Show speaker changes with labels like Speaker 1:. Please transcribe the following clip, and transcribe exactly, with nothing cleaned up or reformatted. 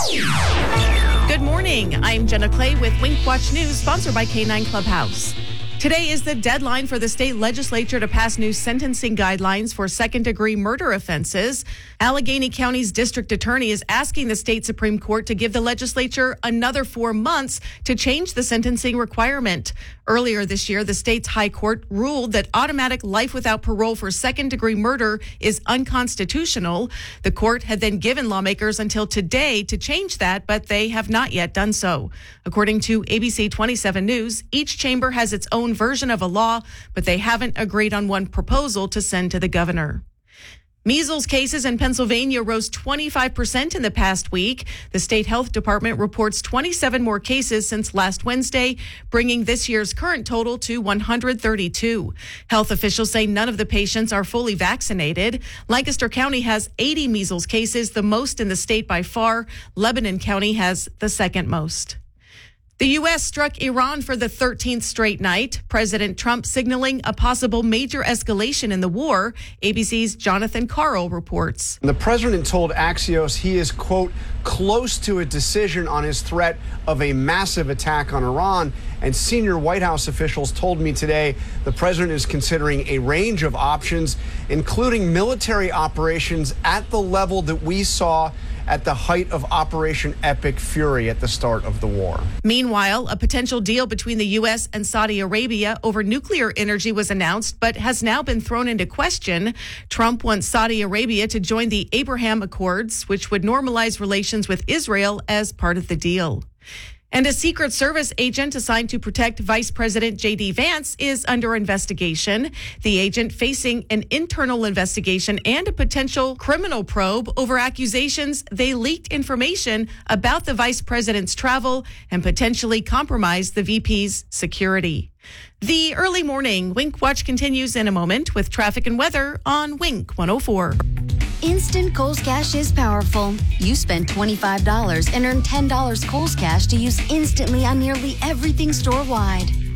Speaker 1: Good morning. I'm Jenna Clay with Wink Watch News, sponsored by K nine Clubhouse. Today is the deadline for the state legislature to pass new sentencing guidelines for second-degree murder offenses. Allegheny County's district attorney is asking the state Supreme Court to give the legislature another four months to change the sentencing requirement. Earlier this year, the state's high court ruled that automatic life without parole for second-degree murder is unconstitutional. The court had then given lawmakers until today to change that, but they have not yet done so. According to A B C twenty-seven News, each chamber has its own version of a law, but they haven't agreed on one proposal to send to the governor. Measles cases in Pennsylvania rose twenty-five percent in the past week. The state health department reports twenty-seven more cases since last Wednesday, bringing this year's current total to one hundred thirty-two. Health officials say none of the patients are fully vaccinated. Lancaster County has eighty measles cases, the most in the state by far. Lebanon County has the second most. The U S struck Iran for the thirteenth straight night. President Trump signaling a possible major escalation in the war. A B C's Jonathan Carl reports.
Speaker 2: The president told Axios he is, quote, close to a decision on his threat of a massive attack on Iran. And senior White House officials told me today the president is considering a range of options, including military operations at the level that we saw at the height of Operation Epic Fury at the start of the war.
Speaker 1: Meanwhile, a potential deal between the U S and Saudi Arabia over nuclear energy was announced, but has now been thrown into question. Trump wants Saudi Arabia to join the Abraham Accords, which would normalize relations with Israel as part of the deal. And a Secret Service agent assigned to protect Vice President J D Vance is under investigation. The agent facing an internal investigation and a potential criminal probe over accusations they leaked information about the vice president's travel and potentially compromised the V P's security. The early morning Wink Watch continues in a moment with traffic and weather on Wink one oh four.
Speaker 3: Instant Kohl's Cash is powerful. You spend twenty-five dollars and earn ten dollars Kohl's Cash to use instantly on nearly everything store-wide.